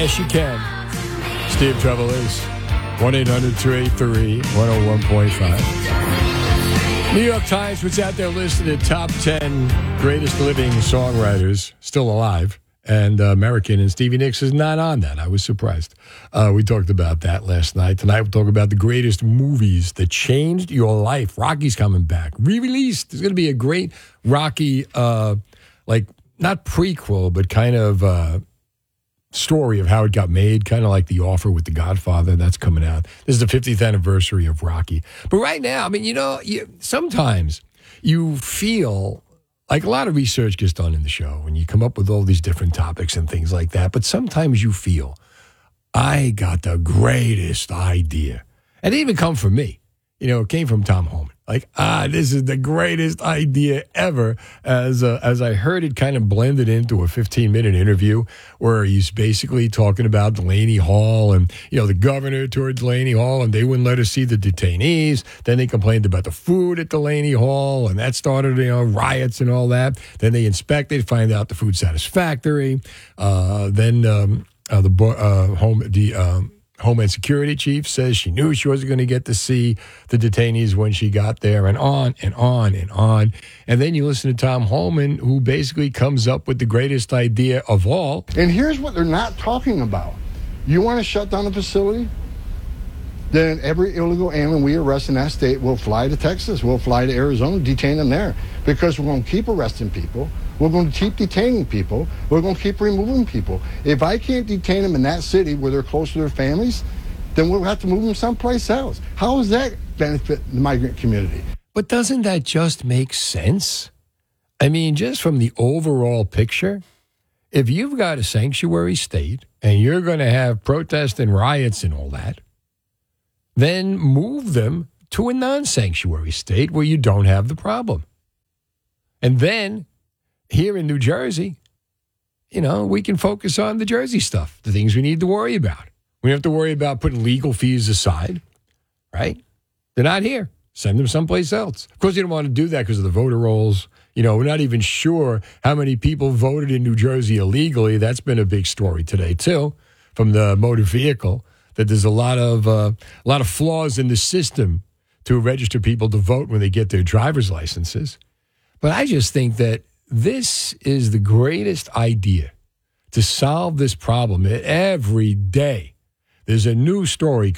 Yes, you can. Steve Trevelise, 1-800-283-101.5. New York Times was out there listed at top 10 greatest living songwriters still alive. And American, and Stevie Nicks is not on that. I was surprised. We talked about that last night. Tonight we'll talk about the greatest movies that changed your life. Rocky's coming back. Re-released. There's going to be a great Rocky, not prequel, but kind of story of how it got made, kind of like The Offer with The Godfather. That's coming out. This is the 50th anniversary of Rocky. But right now, I mean, sometimes you feel like a lot of research gets done in the show and you come up with all these different topics and things like that. But sometimes you feel, I got the greatest idea. And it even come from me. It came from Tom Homan. Like, this is the greatest idea ever. As I heard it kind of blended into a 15-minute interview where he's basically talking about Delaney Hall and, the governor toured Delaney Hall and they wouldn't let us see the detainees. Then they complained about the food at Delaney Hall and that started, riots and all that. Then they inspected, find out the food's satisfactory. Homeland Security chief says she knew she wasn't going to get to see the detainees when she got there, and on and on and on. And then you listen to Tom Homan, who basically comes up with the greatest idea of all. And here's what they're not talking about. You want to shut down a facility? Then every illegal alien we arrest in that state will fly to Texas, we'll fly to Arizona, detain them there. Because we're going to keep arresting people. We're going to keep detaining people. We're going to keep removing people. If I can't detain them in that city where they're close to their families, then we'll have to move them someplace else. How does that benefit the migrant community? But doesn't that just make sense? I mean, just from the overall picture, if you've got a sanctuary state and you're going to have protests and riots and all that, then move them to a non-sanctuary state where you don't have the problem. And then here in New Jersey, we can focus on the Jersey stuff, the things we need to worry about. We don't have to worry about putting legal fees aside, right? They're not here. Send them someplace else. Of course, you don't want to do that because of the voter rolls. We're not even sure how many people voted in New Jersey illegally. That's been a big story today, too, from the motor vehicle, that there's a lot of flaws in the system to register people to vote when they get their driver's licenses. But I just think that this is the greatest idea to solve this problem. Every day, there's a new story